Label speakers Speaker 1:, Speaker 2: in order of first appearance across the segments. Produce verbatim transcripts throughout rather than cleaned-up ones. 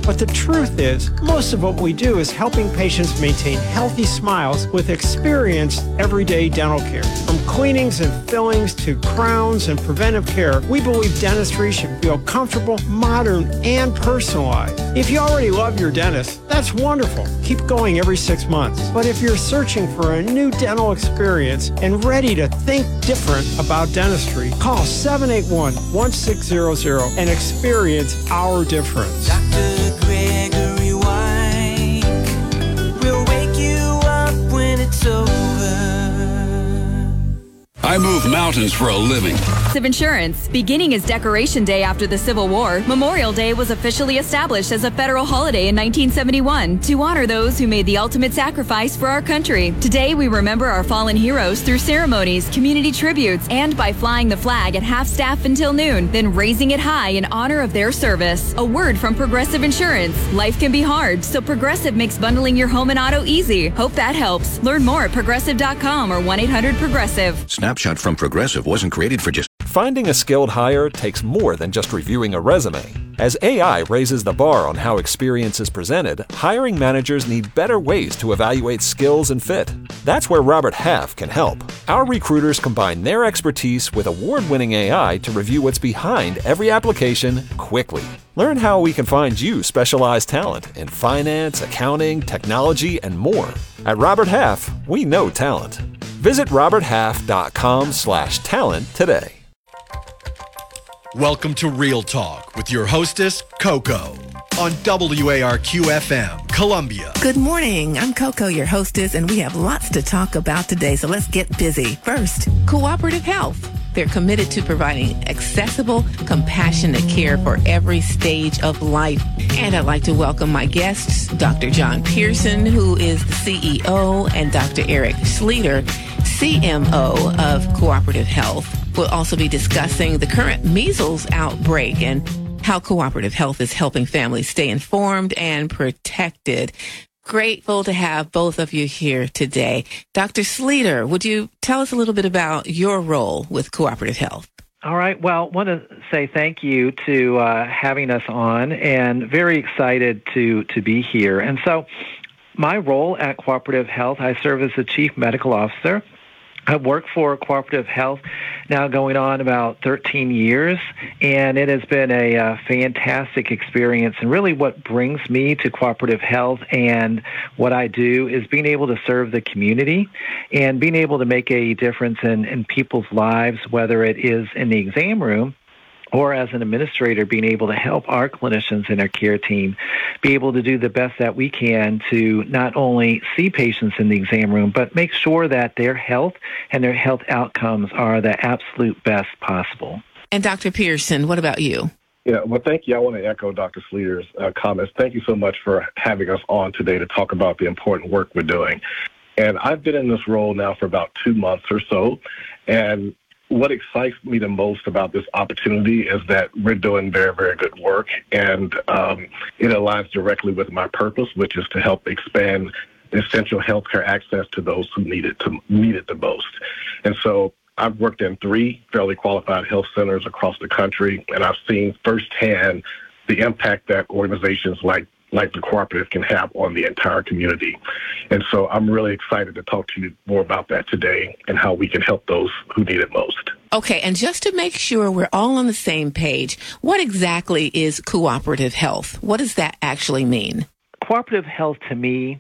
Speaker 1: But the truth is, most of what we do is helping patients maintain healthy smiles with experienced everyday dental care. From cleanings and fillings to crowns and preventive care, we believe dentistry should feel comfortable, modern, and personalized. If you already love your dentist, that's wonderful. Keep going every six months. But if you're searching for a new dental experience and ready to think different about dentistry, call seven eight one, one six zero zero and experience our difference.
Speaker 2: Doctor Gregory White will wake you up when it's over.
Speaker 3: I move mountains for a living.
Speaker 4: Of insurance. Beginning as Decoration Day after the Civil War, Memorial Day was officially established as a federal holiday in nineteen seventy-one to honor those who made the ultimate sacrifice for our country. Today, we remember our fallen heroes through ceremonies, community tributes, and by flying the flag at half-staff until noon, then raising it high in honor of their service. A word from Progressive Insurance. Life can be hard, so Progressive makes bundling your home and auto easy. Hope that helps. Learn more at progressive dot com or one eight hundred progressive.
Speaker 5: Snapshot from Progressive wasn't created for just...
Speaker 6: Finding a skilled hire takes more than just reviewing a resume. As A I raises the bar on how experience is presented, hiring managers need better ways to evaluate skills and fit. That's where Robert Half can help. Our recruiters combine their expertise with award-winning A I to review what's behind every application quickly. Learn how we can find you specialized talent in finance, accounting, technology, and more. At Robert Half, we know talent. Visit robert half dot com slash talent today.
Speaker 7: Welcome to Real Talk with your hostess, Coco, on W A R Q F M, Columbia.
Speaker 8: Good morning. I'm Coco, your hostess, and we have lots to talk about today, so let's get busy. First, Cooperative Health. They're committed to providing accessible, compassionate care for every stage of life. And I'd like to welcome my guests, Doctor John Pearson, who is the C E O, and Doctor Eric Schlueter, C M O of Cooperative Health. We'll also be discussing the current measles outbreak and how Cooperative Health is helping families stay informed and protected. Grateful to have both of you here today. Doctor Schlueter, would you tell us a little bit about your role with Cooperative Health?
Speaker 9: All right. Well, I want to say thank you to uh, having us on, and very excited to, to be here. And so my role at Cooperative Health, I serve as the Chief Medical Officer. I've worked for Cooperative Health now going on about thirteen years, and it has been a uh, fantastic experience. And really what brings me to Cooperative Health and what I do is being able to serve the community and being able to make a difference in, in people's lives, whether it is in the exam room or as an administrator, being able to help our clinicians and our care team be able to do the best that we can to not only see patients in the exam room, but make sure that their health and their health outcomes are the absolute best possible.
Speaker 8: And Doctor Pearson, what about you?
Speaker 10: Yeah, well, thank you. I want to echo Doctor Schlueter's uh, comments. Thank you so much for having us on today to talk about the important work we're doing. And I've been in this role now for about two months or so, and what excites me the most about this opportunity is that we're doing very, very good work, and um, it aligns directly with my purpose, which is to help expand essential healthcare access to those who need it to need it the most. And so I've worked in three fairly qualified health centers across the country, and I've seen firsthand the impact that organizations like like the Cooperative can have on the entire community. And so I'm really excited to talk to you more about that today and how we can help those who need it most.
Speaker 8: Okay, and just to make sure we're all on the same page, what exactly is Cooperative Health? What does that actually mean?
Speaker 9: Cooperative Health to me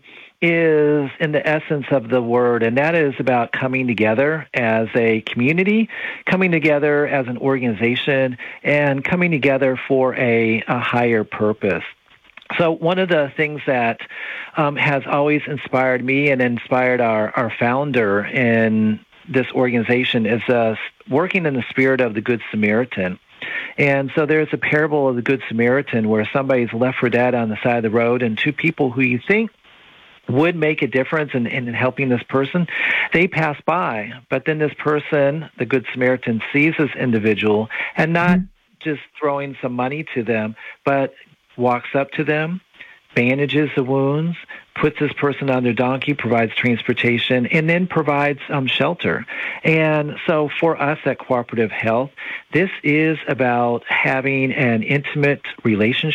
Speaker 9: is in the essence of the word, and that is about coming together as a community, coming together as an organization, and coming together for a, a higher purpose. So one of the things that um, has always inspired me and inspired our, our founder in this organization is uh, working in the spirit of the Good Samaritan. And so there's a parable of the Good Samaritan where somebody's left for dead on the side of the road, and two people who you think would make a difference in, in helping this person, they pass by. But then this person, the Good Samaritan, sees this individual and not just throwing some money to them, but walks up to them, bandages the wounds, puts this person on their donkey, provides transportation, and then provides um, shelter. And so for us at Cooperative Health, this is about having an intimate relationship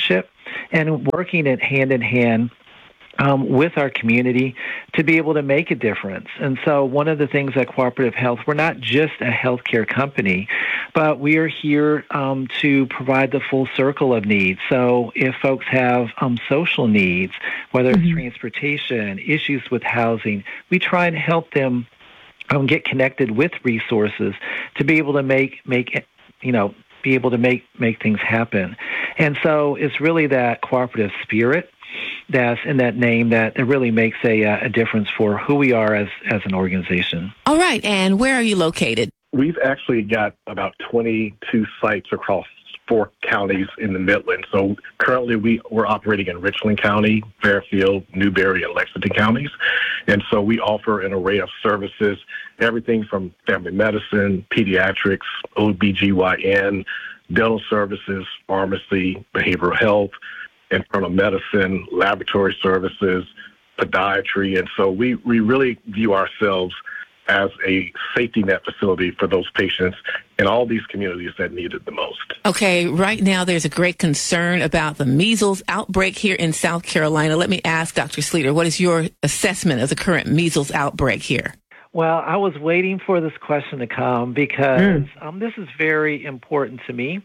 Speaker 9: and working it hand in hand Um, with our community to be able to make a difference. And so one of the things at Cooperative Health, we're not just a healthcare company, but we are here um, to provide the full circle of needs. So if folks have um, social needs, whether it's mm-hmm. transportation, issues with housing, we try and help them um, get connected with resources to be able to make, make you know, be able to make, make things happen. And so it's really that cooperative spirit that's in that name that it really makes a, a difference for who we are as, as an organization.
Speaker 8: All right. And where are you located?
Speaker 10: We've actually got about twenty-two sites across four counties in the Midlands. So currently we, we're operating in Richland County, Fairfield, Newberry, and Lexington counties. And so we offer an array of services, everything from family medicine, pediatrics, O B G Y N, dental services, pharmacy, behavioral health, internal medicine, laboratory services, podiatry. And so we, we really view ourselves as a safety net facility for those patients in all these communities that need it the most.
Speaker 8: Okay, right now there's a great concern about the measles outbreak here in South Carolina. Let me ask Doctor Sleeter, what is your assessment of the current measles outbreak here?
Speaker 9: Well, I was waiting for this question to come because mm. um, this is very important to me.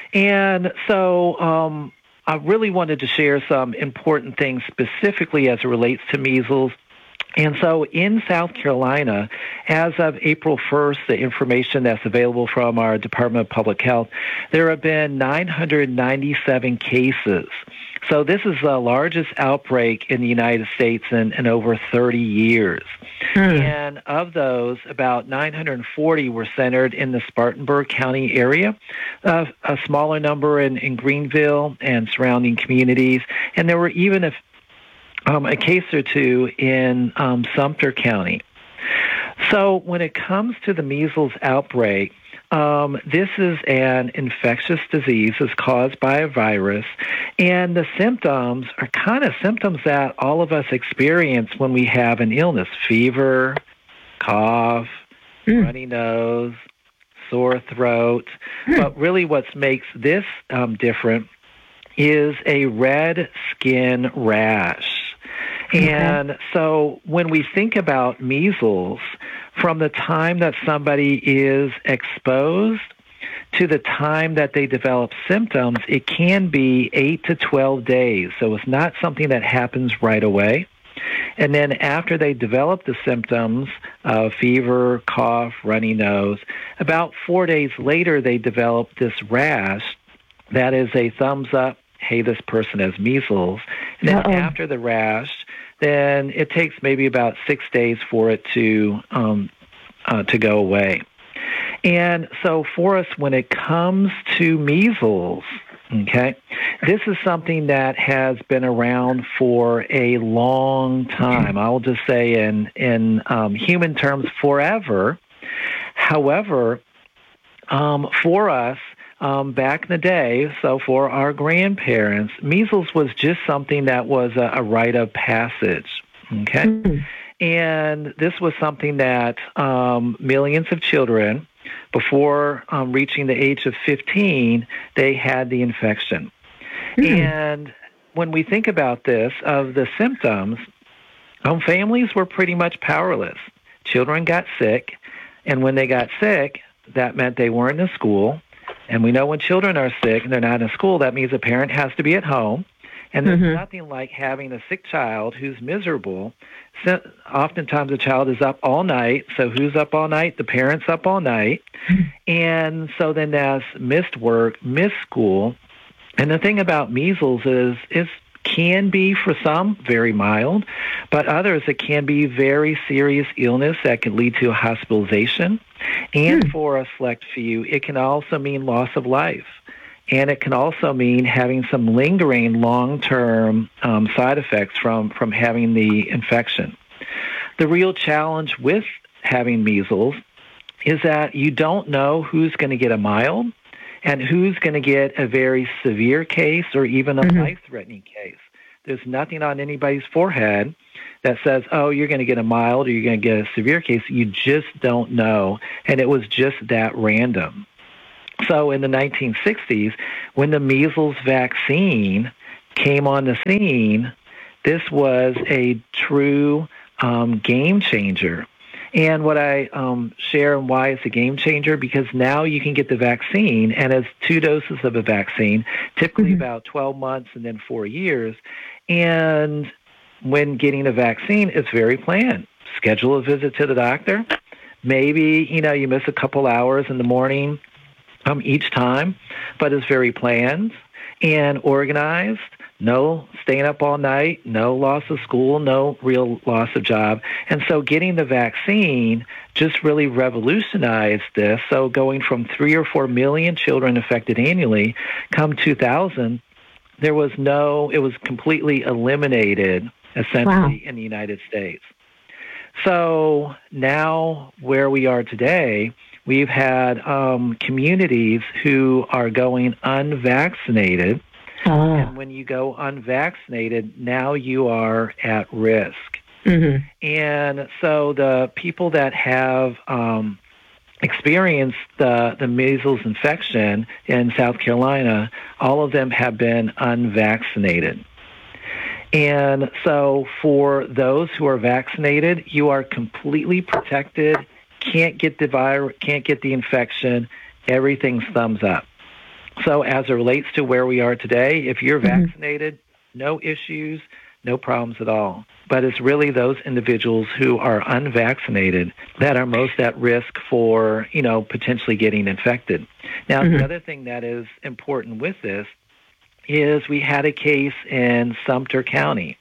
Speaker 9: And so um, I really wanted to share some important things specifically as it relates to measles. And so in South Carolina, as of April first, the information that's available from our Department of Public Health, there have been nine hundred ninety-seven cases. So this is the largest outbreak in the United States in, in over thirty years. Mm. And of those, about nine hundred forty were centered in the Spartanburg County area, uh, a smaller number in, in Greenville and surrounding communities. And there were even a Um, a case or two in um, Sumter County. So when it comes to the measles outbreak, um, this is an infectious disease. It's caused by a virus, and the symptoms are kind of symptoms that all of us experience when we have an illness: fever, cough, mm. runny nose, sore throat. Mm. But really what makes this um, different is a red skin rash. And so when we think about measles, from the time that somebody is exposed to the time that they develop symptoms, it can be eight to twelve days. So it's not something that happens right away. And then after they develop the symptoms of fever, cough, runny nose, about four days later they develop this rash that is a thumbs up, hey, this person has measles. And then Uh-oh. after the rash, then it takes maybe about six days for it to um, uh, to go away. And so for us, when it comes to measles, okay, this is something that has been around for a long time. I'll just say in, in um, human terms, forever. However, um, for us, Um, back in the day, so for our grandparents, measles was just something that was a, a rite of passage, okay? Mm-hmm. And this was something that um, millions of children, before um, reaching the age of fifteen, they had the infection. Mm-hmm. And when we think about this, of the symptoms, um, families were pretty much powerless. Children got sick, and when they got sick, that meant they weren't in school. And we know when children are sick and they're not in school, that means a parent has to be at home. And there's mm-hmm. nothing like having a sick child who's miserable. So, oftentimes the child is up all night. So who's up all night? The parent's up all night. Mm-hmm. And so then there's missed work, missed school. And the thing about measles is it can be, for some, very mild. But others, it can be very serious illness that can lead to a hospitalization. And hmm. for a select few, it can also mean loss of life. And it can also mean having some lingering long-term um, side effects from, from having the infection. The real challenge with having measles is that you don't know who's going to get a mild and who's going to get a very severe case or even a mm-hmm. life-threatening case. There's nothing on anybody's forehead that says, oh, you're going to get a mild or you're going to get a severe case. You just don't know. And it was just that random. So in the nineteen sixties, when the measles vaccine came on the scene, this was a true um, game changer. And what I um, share and why it's a game changer, because now you can get the vaccine, and it's two doses of a vaccine, typically mm-hmm. about twelve months and then four years. And when getting a vaccine, it's very planned. Schedule a visit to the doctor. Maybe, you know, you miss a couple hours in the morning um, each time, but it's very planned and organized. No staying up all night, no loss of school, no real loss of job. And so getting the vaccine just really revolutionized this. So going from three or four million children infected annually, come two thousand, there was no, it was completely eliminated essentially wow. in the United States. So now where we are today, we've had um, communities who are going unvaccinated. Oh. And when you go unvaccinated, now you are at risk. Mm-hmm. And so the people that have um, experienced the, the measles infection in South Carolina, all of them have been unvaccinated. And so for those who are vaccinated, you are completely protected, can't get the virus, can't get the infection, everything's thumbs up. So as it relates to where we are today, if you're mm-hmm. vaccinated, no issues, no problems at all. But it's really those individuals who are unvaccinated that are most at risk for, you know, potentially getting infected. Now, mm-hmm. the other thing that is important with this is we had a case in Sumter County.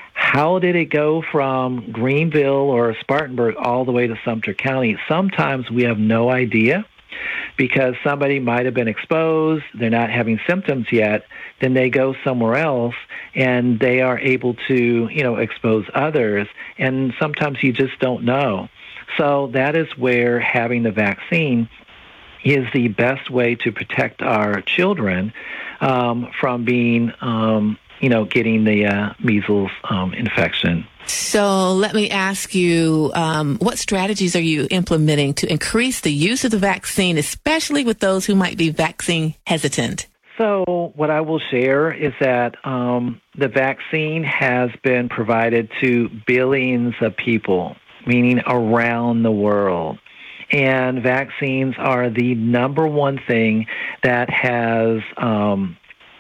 Speaker 9: How did it go from Greenville or Spartanburg all the way to Sumter County? Sometimes we have no idea because somebody might have been exposed, they're not having symptoms yet, then they go somewhere else and they are able to, you know, expose others, and sometimes you just don't know. So that is where having the vaccine is the best way to protect our children um, from being, um, you know, getting the uh, measles um, infection.
Speaker 8: So let me ask you, um, what strategies are you implementing to increase the use of the vaccine, especially with those who might be vaccine hesitant?
Speaker 9: So what I will share is that um, the vaccine has been provided to billions of people, meaning around the world. And vaccines are the number one thing that has um,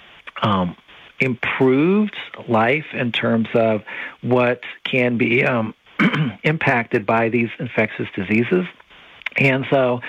Speaker 9: um, improved life in terms of what can be um, impacted by these infectious diseases. And so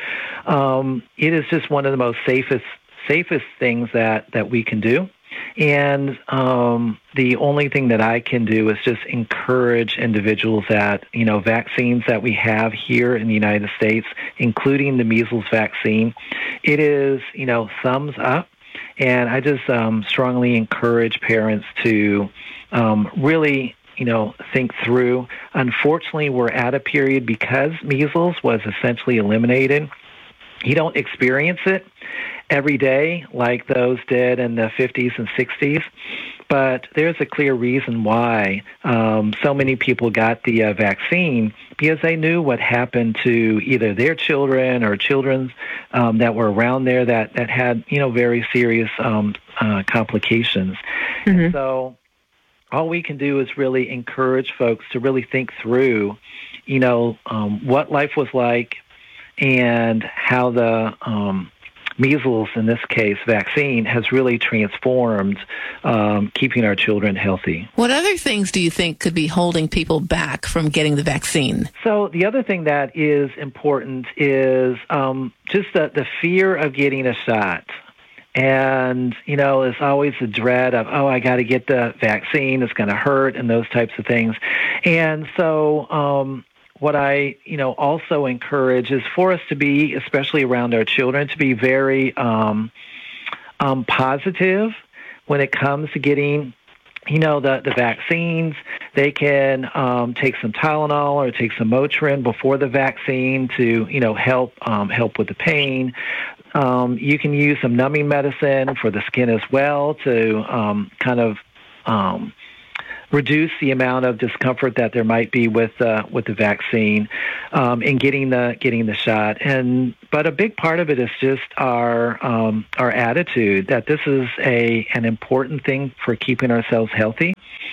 Speaker 9: um, it is just one of the most safest safest things that, that we can do. And um, the only thing that I can do is just encourage individuals that, you know, vaccines that we have here in the United States, including the measles vaccine, it is, you know, thumbs up. And I just um, strongly encourage parents to um, really, you know, think through. Unfortunately, we're at a period because measles was essentially eliminated. You don't experience it every day like those did in the fifties and sixties, but there's a clear reason why um, so many people got the uh, vaccine, because they knew what happened to either their children or children um, that were around there that, that had, you know, very serious um, uh, complications. Mm-hmm. And so all we can do is really encourage folks to really think through, you know, um, what life was like and how the um, measles, in this case, vaccine, has really transformed um, keeping our children healthy.
Speaker 8: What other things do you think could be holding people back from getting the vaccine?
Speaker 9: So the other thing that is important is um, just the, the fear of getting a shot. And, you know, there's always the dread of, oh, I got to get the vaccine, it's going to hurt, and those types of things. And so um, what I, you know, also encourage is for us to be, especially around our children, to be very um, um, positive when it comes to getting, you know, the, the vaccines. They can um, take some Tylenol or take some Motrin before the vaccine to, you know, help um, help with the pain. Um, you can use some numbing medicine for the skin as well to um, kind of um, reduce the amount of discomfort that there might be with uh, with the vaccine um, and getting the getting the shot. And but a big part of it is just our um, our attitude that this is a an important thing for keeping ourselves healthy.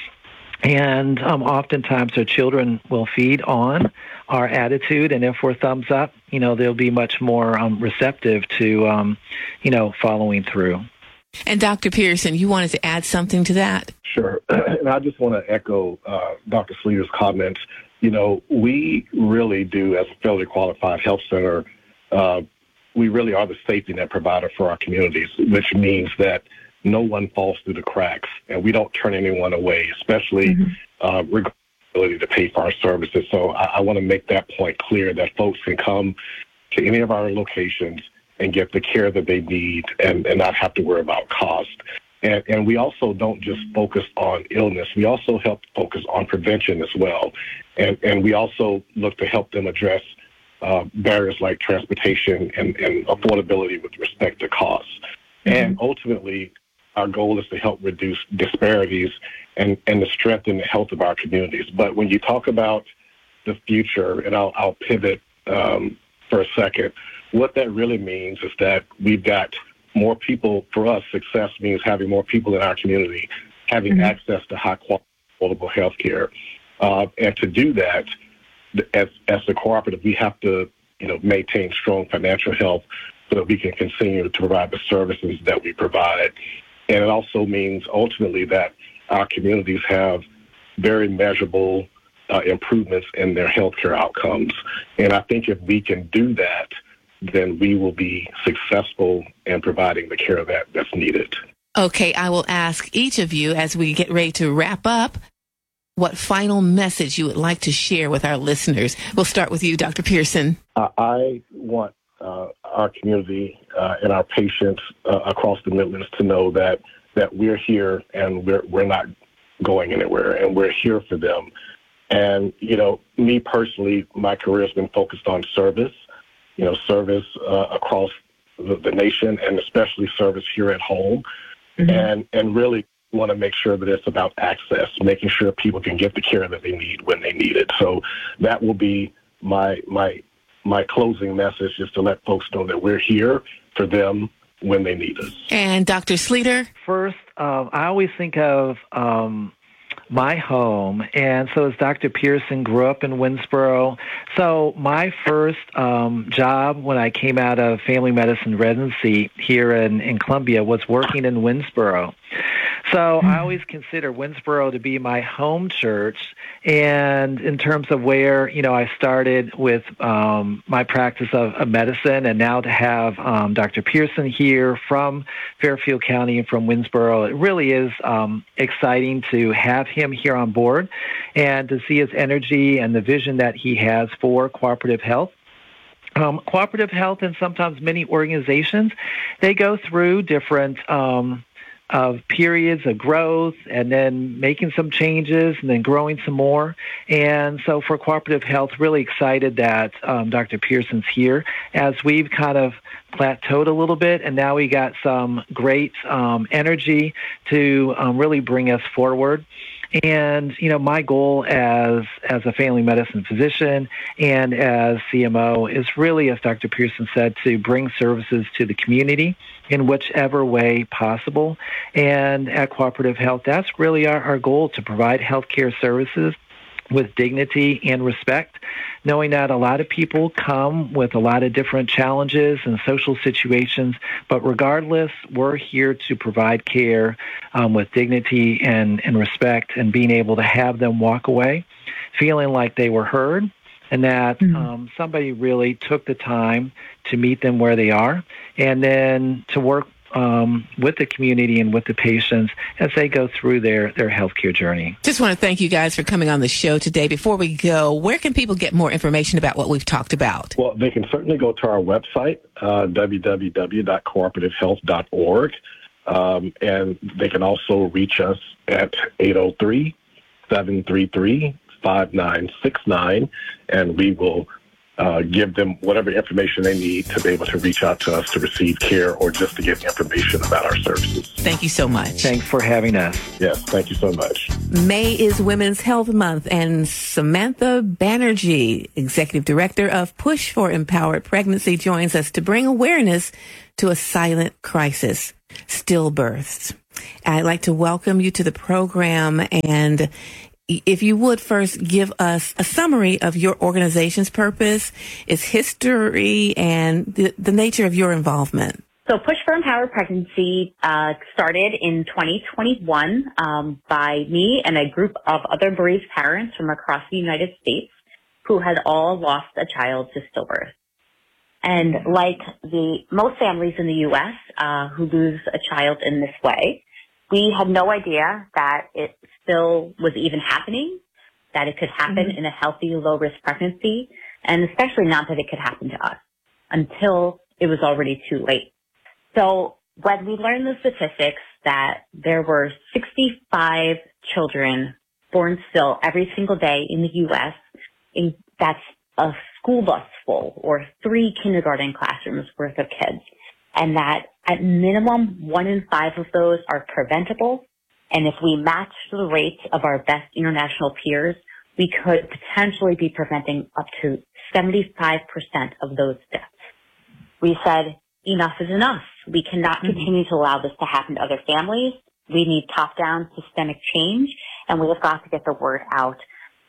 Speaker 9: And um, oftentimes our children will feed on our attitude, and if we're thumbs up, you know, they'll be much more um, receptive to, um, you know, following through.
Speaker 8: And Doctor Pearson, you wanted to add something to that?
Speaker 10: Sure. And I just want to echo uh, Doctor Sleeter's comments. You know, we really do, as a federally qualified health center, uh, we really are the safety net provider for our communities, which means that no one falls through the cracks, and we don't turn anyone away, especially mm-hmm. uh, regarding the ability to pay for our services. So I, I want to make that point clear that folks can come to any of our locations and get the care that they need and, and not have to worry about cost. And, and we also don't just focus on illness. We also help focus on prevention as well. And, and we also look to help them address uh, barriers like transportation and, and affordability with respect to costs. Mm-hmm. And ultimately, our goal is to help reduce disparities and, and to strengthen the health of our communities. But when you talk about the future, and I'll, I'll pivot um, for a second, what that really means is that we've got more people. For us, success means having more people in our community having mm-hmm. access to high-quality, affordable health care. Uh, and to do that, as, as the cooperative, we have to you know, maintain strong financial health so that we can continue to provide the services that we provide. And it also means ultimately that our communities have very measurable uh, improvements in their healthcare outcomes. And I think if we can do that, then we will be successful in providing the care that, that's needed.
Speaker 8: Okay, I will ask each of you as we get ready to wrap up what final message you would like to share with our listeners. We'll start with you, Doctor Pearson.
Speaker 10: Uh, I want uh, our community uh, and our patients uh, across the Midlands to know that that we're here and we're we're not going anywhere, and we're here for them. And, you know, me personally, my career has been focused on service, you know, service uh, across the, the nation, and especially service here at home. Mm-hmm. And and really want to make sure that it's about access, making sure people can get the care that they need when they need it. So that will be my my my closing message, is to let folks know that we're here for them when they need us.
Speaker 8: And Doctor Sleeter?
Speaker 9: First, uh, I always think of um, my home. And so as Doctor Pearson grew up in Winsboro, so my first um, job when I came out of family medicine residency here in, in Columbia was working in Winsboro. So I always consider Winsboro to be my home church. And in terms of where, you know, I started with um, my practice of, of medicine, and now to have um, Doctor Pearson here from Fairfield County and from Winsboro, it really is um, exciting to have him here on board and to see his energy and the vision that he has for cooperative health. Um, cooperative health, and sometimes many organizations, they go through different um of periods of growth and then making some changes and then growing some more. And so for cooperative health, really excited that um, Doctor Pearson's here as we've kind of plateaued a little bit, and now we got some great um, energy to um, really bring us forward. And, you know, my goal as as a family medicine physician and as C M O is really, as Doctor Pearson said, to bring services to the community in whichever way possible. And at Cooperative Health, that's really our, our goal, to provide healthcare services with dignity and respect, knowing that a lot of people come with a lot of different challenges and social situations, but regardless, we're here to provide care um, with dignity and, and respect, and being able to have them walk away feeling like they were heard, and that mm-hmm. um, somebody really took the time to meet them where they are, and then to work Um, with the community and with the patients as they go through their, their healthcare journey.
Speaker 8: Just want to thank you guys for coming on the show today. Before we go, where can people get more information about what we've talked about?
Speaker 10: Well, they can certainly go to our website, uh, w w w dot cooperative health dot org, um, and they can also reach us at eight oh three, seven three three, five nine six nine, and we will uh, give them whatever information they need to be able to reach out to us to receive care or just to get information about our services.
Speaker 8: Thank you so much.
Speaker 9: Thanks for having us.
Speaker 10: Yes, thank you so much.
Speaker 8: May is Women's Health Month, and Samantha Banerjee, Executive Director of Push for Empowered Pregnancy, joins us to bring awareness to a silent crisis, stillbirths. I'd like to welcome you to the program, and if you would first give us a summary of your organization's purpose, its history, and the, the nature of your involvement.
Speaker 11: So Push for Empowered Pregnancy uh, started in twenty twenty-one um, by me and a group of other bereaved parents from across the United States who had all lost a child to stillbirth. And like the most families in the U S uh, who lose a child in this way, we had no idea that it still was even happening, that it could happen mm-hmm. in a healthy, low-risk pregnancy, and especially not that it could happen to us until it was already too late. So when we learned the statistics that there were sixty-five children born still every single day in the U S, in, that's a school bus full or three kindergarten classrooms worth of kids, and that at minimum one in five of those are preventable. And if we match the rates of our best international peers, we could potentially be preventing up to seventy-five percent of those deaths. We said, enough is enough. We cannot mm-hmm. continue to allow this to happen to other families. We need top-down systemic change, and we have got to get the word out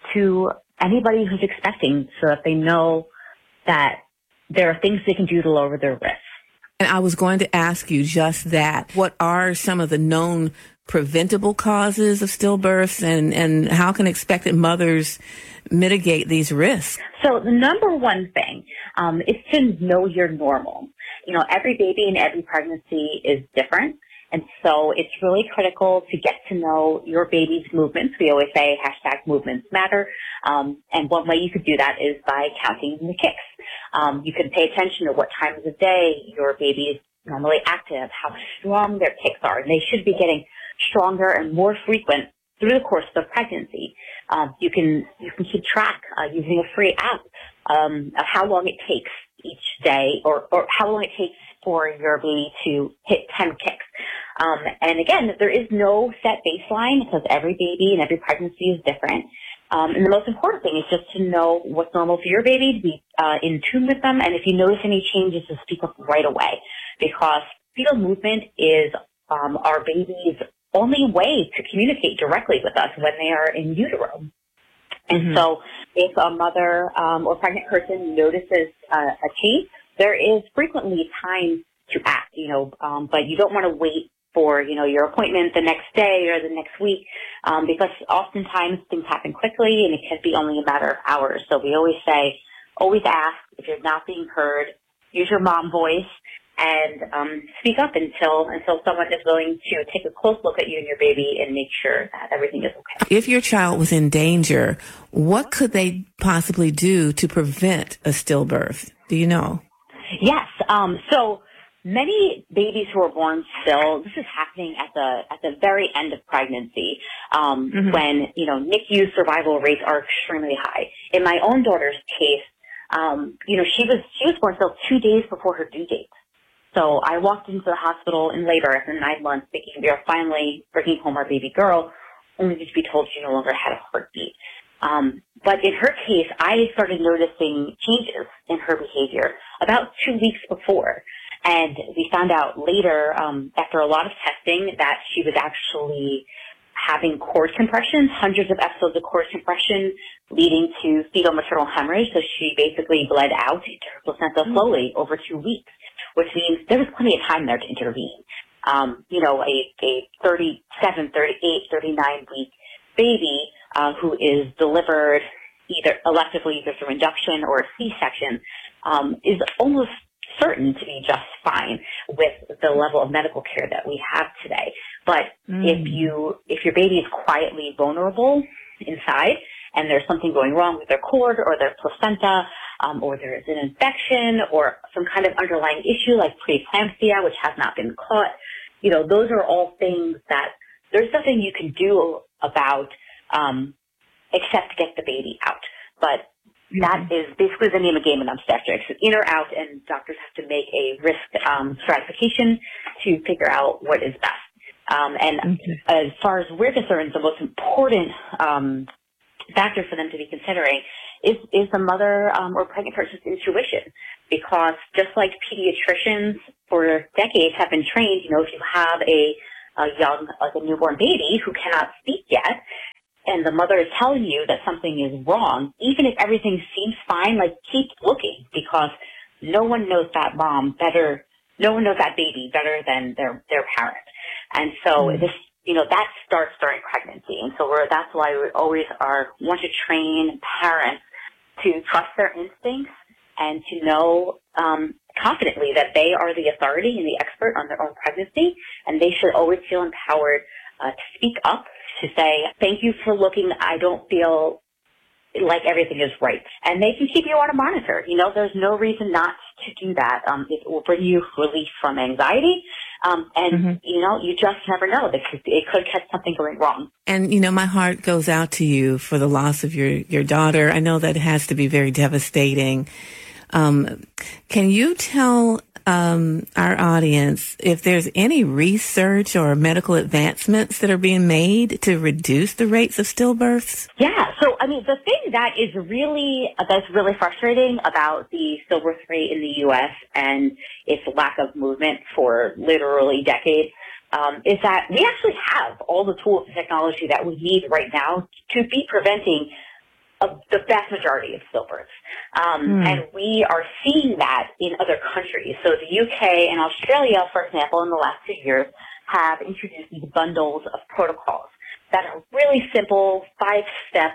Speaker 11: to anybody who's expecting so that they know that there are things they can do to lower their risk.
Speaker 8: And I was going to ask you just that. What are some of the known preventable causes of stillbirths, and, and how can expectant mothers mitigate these risks?
Speaker 11: So the number one thing um, is to know your normal. You know, every baby and every pregnancy is different. And so it's really critical to get to know your baby's movements. We always say hashtag movements matter. Um, and one way you could do that is by counting the kicks. Um, you can pay attention to what times of day your baby is normally active, how strong their kicks are. And they should be getting stronger and more frequent through the course of the pregnancy. Um, you can you can keep track uh, using a free app um, of how long it takes each day, or, or how long it takes for your baby to hit ten kicks. Um, and again, there is no set baseline because every baby and every pregnancy is different. Um, and the most important thing is just to know what's normal for your baby, to be uh, in tune with them. And if you notice any changes, to speak up right away, because fetal movement is um, our baby's only way to communicate directly with us when they are in utero. And mm-hmm. so if a mother um, or pregnant person notices uh, a change, there is frequently time to act, you know, um, but you don't want to wait for, you know, your appointment the next day or the next week, um, because oftentimes things happen quickly and it can be only a matter of hours. So we always say, always ask. If you're not being heard, use your mom voice and um, speak up until until someone is willing to take a close look at you and your baby and make sure that everything is okay.
Speaker 8: If your child was in danger, what could they possibly do to prevent a stillbirth? Do you know?
Speaker 11: Yes. Um, so many babies who are born still, this is happening at the at the very end of pregnancy, um, mm-hmm. when, you know, N I C U survival rates are extremely high. In my own daughter's case, um, you know, she was she was born still two days before her due date. So I walked into the hospital in labor after nine months thinking we are finally bringing home our baby girl, only to be told she no longer had a heartbeat. Um, but in her case, I started noticing changes in her behavior about two weeks before. And we found out later, um, after a lot of testing, that she was actually having cord compressions, hundreds of episodes of cord compression, leading to fetal maternal hemorrhage. So she basically bled out into her placenta slowly over two weeks, which means there was plenty of time there to intervene. Um, you know, a, a thirty-seven, thirty-eight, thirty-nine week baby uh, who is delivered either electively, either through induction or a C-section, um, is almost certain to be just fine with the level of medical care that we have today. But mm. if you, if your baby is quietly vulnerable inside and there's something going wrong with their cord or their placenta, um, or there is an infection or some kind of underlying issue like preeclampsia, which has not been caught, you know, those are all things that there's nothing you can do about, um, except get the baby out. But That is basically the name of the game in obstetrics. It's in or out, and doctors have to make a risk um, stratification to figure out what is best. Um, and okay. as far as we're concerned, the most important um, factor for them to be considering is, is the mother um, or pregnant person's intuition. Because just like pediatricians for decades have been trained, you know, if you have a, a young, like a newborn baby who cannot speak yet, and the mother is telling you that something is wrong, even if everything seems fine, like keep looking, because no one knows that mom better, no one knows that baby better than their, their parent. And so mm-hmm. this, you know, that starts during pregnancy. And so we're, that's why we always are, want to train parents to trust their instincts and to know um, confidently that they are the authority and the expert on their own pregnancy, and they should always feel empowered uh, to speak up, to say, thank you for looking, I don't feel like everything is right. And they can keep you on a monitor. You know, there's no reason not to do that. Um, it will bring you relief from anxiety. Um, and, mm-hmm. you know, you just never know. It could, it could catch something going wrong.
Speaker 8: And, you know, my heart goes out to you for the loss of your, your daughter. I know that has to be very devastating. Um, can you tell um, our audience if there's any research or medical advancements that are being made to reduce the rates of stillbirths?
Speaker 11: Yeah. So, I mean, the thing that is really, that's really frustrating about the stillbirth rate in the U S and its lack of movement for literally decades um, is that we actually have all the tools and technology that we need right now to be preventing of the vast majority of stillbirths. Um, mm. And we are seeing that in other countries. So the U K and Australia, for example, in the last two years, have introduced these bundles of protocols that are really simple, five-step,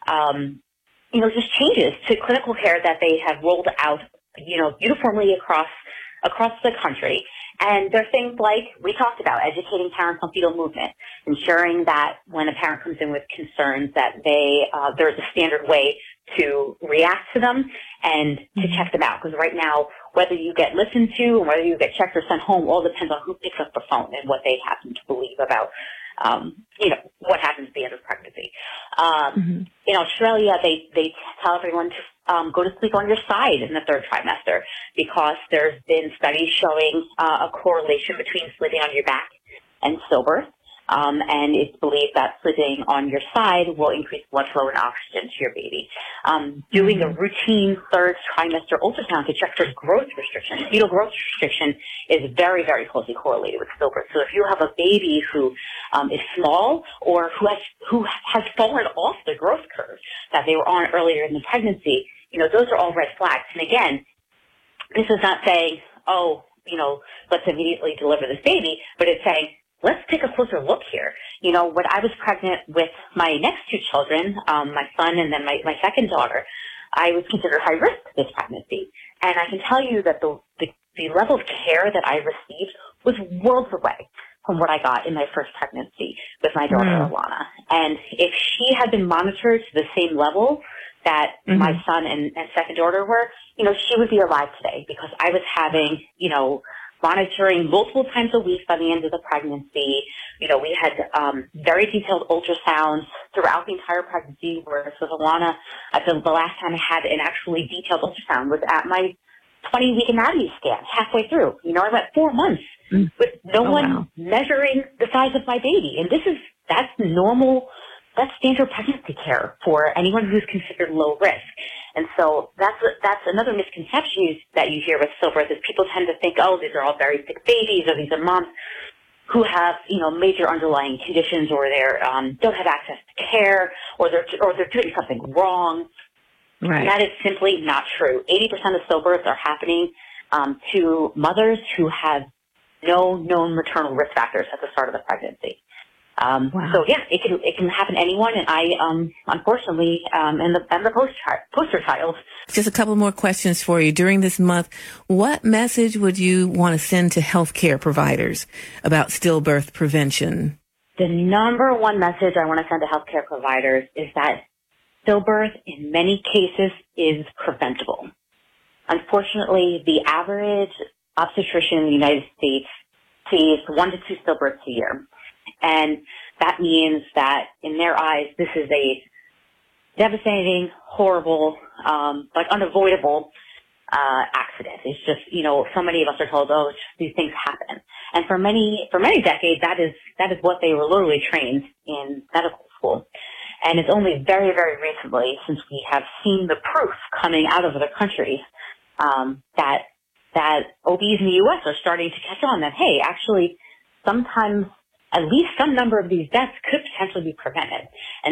Speaker 11: um, you know, just changes to clinical care that they have rolled out, you know, uniformly across across the country. And there are things like we talked about, educating parents on fetal movement, ensuring that when a parent comes in with concerns that they uh, there's a standard way to react to them and to check them out. Because right now, whether you get listened to and whether you get checked or sent home all depends on who picks up the phone and what they happen to believe about, um, you know, what happens at the end of pregnancy. Um, mm-hmm. In Australia, they, they tell everyone to Um, go to sleep on your side in the third trimester because there's been studies showing uh, a correlation between sleeping on your back and stillbirth. Um, and it's believed that sleeping on your side will increase blood flow and oxygen to your baby. Um, doing a routine third trimester ultrasound to check for growth restriction. Fetal growth restriction is very, very closely correlated with stillbirth. So if you have a baby who um, is small or who has who has fallen off the growth curve that they were on earlier in the pregnancy, you know, those are all red flags. And again, this is not saying, oh, you know, let's immediately deliver this baby, but it's saying, let's take a closer look here. You know, when I was pregnant with my next two children, um, my son and then my, my second daughter, I was considered high risk this pregnancy. And I can tell you that the, the, the level of care that I received was worlds away from what I got in my first pregnancy with my daughter, mm. Alana. And if she had been monitored to the same level that mm-hmm. my son and, and second daughter were, you know, she would be alive today because I was having, you know, monitoring multiple times a week by the end of the pregnancy. You know, we had um, very detailed ultrasounds throughout the entire pregnancy, whereas with Alana, I feel the last time I had an actually detailed ultrasound was at my twenty-week anatomy scan halfway through. You know, I went four months mm. with no oh, one wow. measuring the size of my baby. And this is, that's normal, that's standard pregnancy care for anyone who's considered low risk. And so that's that's another misconception that you hear with stillbirth is people tend to think, oh, these are all very sick babies, or these are moms who have, you know, major underlying conditions, or they're um, don't have access to care, or they're or they're doing something wrong. Right. And that is simply not true. eighty percent of stillbirths are happening um, to mothers who have no known maternal risk factors at the start of the pregnancy. Um, wow. So yeah, it can it can happen to anyone, and I um, unfortunately um, and the and the poster child, poster child.
Speaker 8: Just a couple more questions for you. During this month, what message would you want to send to healthcare providers about stillbirth prevention?
Speaker 11: The number one message I want to send to healthcare providers is that stillbirth, in many cases, is preventable. Unfortunately, the average obstetrician in the United States sees one to two stillbirths a year. And that means that in their eyes, this is a devastating, horrible, um, but unavoidable uh, accident. It's just, you know, so many of us are told, oh, these things happen. And for many, for many decades, that is, that is what they were literally trained in medical school. And it's only very, very recently, since we have seen the proof coming out of other countries, um, that, that O Bs in the U S are starting to catch on that, hey, actually, sometimes at least some number of these deaths could potentially be prevented. And